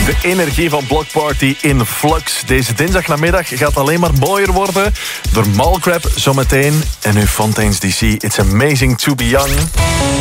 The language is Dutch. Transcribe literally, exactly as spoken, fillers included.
De energie van Block Party in flux. Deze dinsdagnamiddag gaat alleen maar mooier worden. Door Mallcrap zometeen. En nu Fontaine's D C. It's amazing to be young.